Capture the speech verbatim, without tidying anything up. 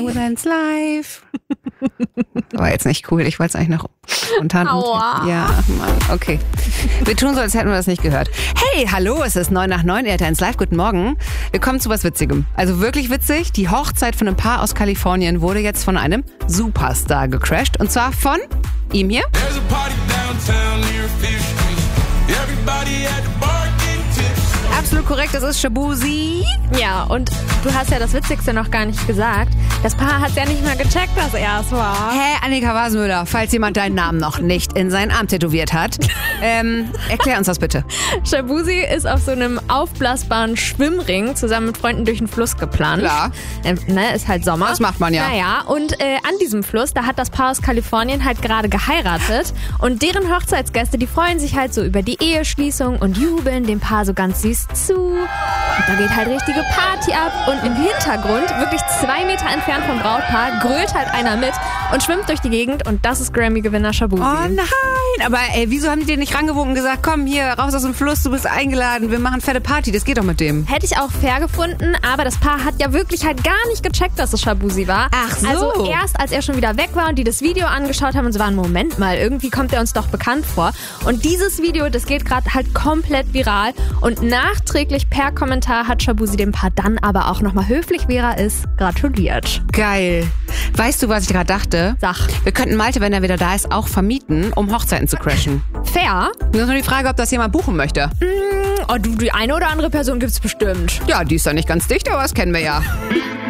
Dance Live. War jetzt nicht cool. Ich wollte es eigentlich noch spontan. Aua. Ja, ach Mann. Okay. Wir tun so, als hätten wir das nicht gehört. Hey, hallo, es ist neun nach neun, ihr Dance Live. Guten Morgen. Wir kommen zu was Witzigem. Also wirklich witzig. Die Hochzeit von einem Paar aus Kalifornien wurde jetzt von einem Superstar gecrashed. Und zwar von ihm hier. There's a party downtown near Fifth Street. Everybody at the bar getting tips. Absolut korrekt, das ist Shaboozey. Ja, und du hast ja das Witzigste noch gar nicht gesagt. Das Paar hat ja nicht mal gecheckt, dass er es war. Hä, Annika Wasenmüller, falls jemand deinen Namen noch nicht in seinen Arm tätowiert hat, ähm, erklär uns das bitte. Shaboozey ist auf so einem aufblasbaren Schwimmring zusammen mit Freunden durch den Fluss geplant. Klar. Ähm, ne, ist halt Sommer. Das macht man ja. Naja, und äh, an diesem Fluss, da hat das Paar aus Kalifornien halt gerade geheiratet. Und deren Hochzeitsgäste, die freuen sich halt so über die Eheschließung und jubeln dem Paar so ganz süß zu. Und da geht halt richtige Party ab. Und im Hintergrund, wirklich zwei Meter entfernt vom Brautpaar, grölt halt einer mit und schwimmt durch die Gegend. Und das ist Grammy-Gewinner Shaboozey. Oh nein, aber ey, wieso haben die den nicht rangewunken und gesagt, komm hier, raus aus dem Fluss, du bist eingeladen, wir machen fette Party, das geht doch mit dem. Hätte ich auch fair gefunden, aber das Paar hat ja wirklich halt gar nicht gecheckt, dass es Shaboozey war. Ach so. Also erst, als er schon wieder weg war und die das Video angeschaut haben und so waren, Moment mal, irgendwie kommt er uns doch bekannt vor. Und dieses Video, das geht gerade halt komplett viral und nachträglich per Kommentar hat Shaboozey dem Paar dann aber auch nochmal höflich, wie er ist, gratuliert. Geil. Weißt du, was ich gerade dachte? Sag. Wir könnten Malte, wenn er wieder da ist, auch vermieten, um Hochzeiten zu crashen. Fair? Nur noch die Frage, ob das jemand buchen möchte. Mm, oh, du, die eine oder andere Person gibt's bestimmt. Ja, die ist ja nicht ganz dicht, aber das kennen wir ja.